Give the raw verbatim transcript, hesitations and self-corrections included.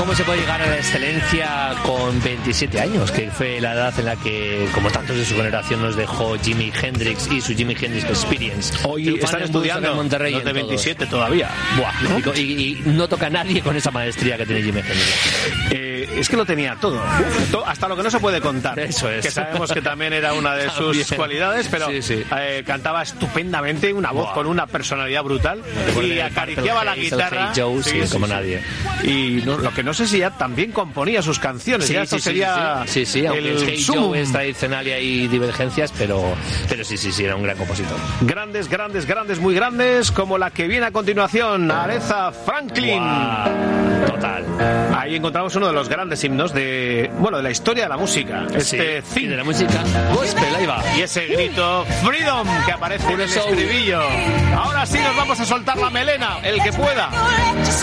cómo se puede llegar a la excelencia con veintisiete años, que fue la edad en la que, como tantos de su generación, nos dejó Jimi Hendrix y su Jimi Hendrix Experience. Hoy están estudiando en Monterrey, los de veintisiete todavía. Buah, ¿no? Y, y, y no toca a nadie con esa maestría que tiene Jimi Hendrix. Eh, es que lo tenía todo. Uf, to, hasta lo que no se puede contar. Eso es. Que sabemos que también era una de sus cualidades, pero sí, sí. Eh, cantaba estupendamente, una voz Buah. con una personalidad brutal y acariciaba la guitarra. Hey Joe, sí, sí, como sí, nadie. Y no, lo que no sé si ya también componía sus canciones. Sí, ya esto sí, sería sí, sí, sí, aunque el el Hey Joe es tradicional y hay divergencias, pero, pero sí, sí, sí, era un gran compositor. Grandes, grandes, grandes, muy grandes, como la que viene a continuación, Aretha Franklin. Wow, total. Ahí encontramos uno de los grandes himnos de, bueno, de la historia de la música. Este sí, de la música gospel, ahí va. Y ese grito Freedom que aparece en el estribillo. Ahora sí nos vamos a soltar la melena, el que pueda.